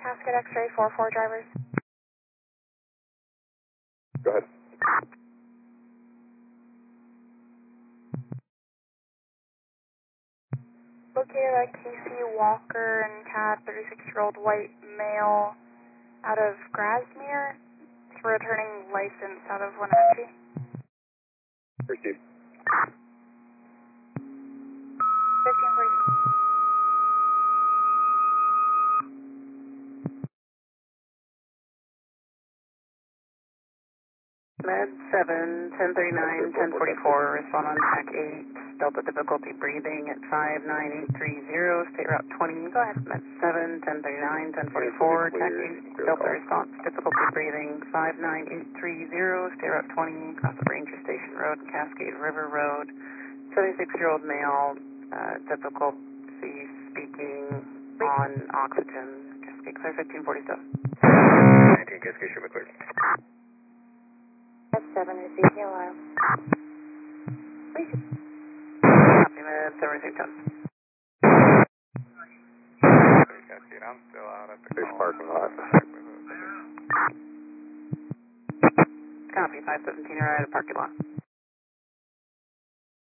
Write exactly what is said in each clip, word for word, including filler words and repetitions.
Cascade X-ray four four drivers. Go ahead. Located at Casey Walker and Tad, thirty-six-year-old white male out of Grasmere. Returning license out of Wenatchee. Received. fifteen forty. Med seven, ten thirty-nine, ten forty-four, respond on track eight, Delta difficulty breathing at five nine eight three zero, state route twenty. Go ahead. Med seven, ten thirty-nine, ten forty-four, track eight, Delta response, difficulty breathing, five nine eight three zero, state route twenty, cross of Ranger Station Road, Cascade River Road, seventy-six-year-old male, uh, difficulty speaking on oxygen. Cascade clear, fifteen forty-seven. nineteen, Cascade should be clear. Med seven, receiving alarm. Copy, Med seven, received ten. Cascade, I'm still out at the base parking lot. Copy, five seventeen, you're right at parking lot.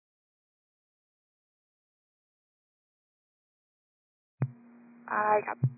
I got